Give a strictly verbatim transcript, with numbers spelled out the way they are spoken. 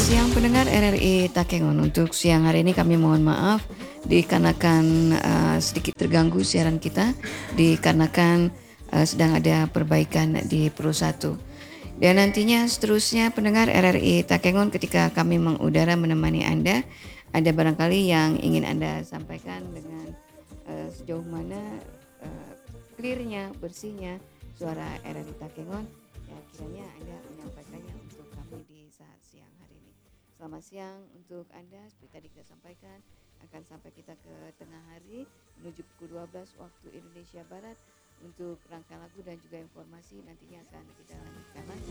siang pendengar R R I Takengon. Untuk siang hari ini kami mohon maaf dikarenakan uh, sedikit terganggu siaran kita dikarenakan uh, sedang ada perbaikan di Pro satu. Dan nantinya seterusnya pendengar R R I Takengon ketika kami mengudara menemani Anda, ada barangkali yang ingin Anda sampaikan dengan uh, sejauh mana uh, clearnya, bersihnya suara R R I Takengon. Ya, kiranya Anda menyampaikannya untuk kami di saat siang hari ini. Selamat siang untuk Anda, seperti tadi kita sampaikan, akan sampai kita ke tengah hari menuju pukul dua belas waktu Indonesia Barat untuk rangkaian lagu dan juga informasi nantinya akan kita lanjutkan lagi.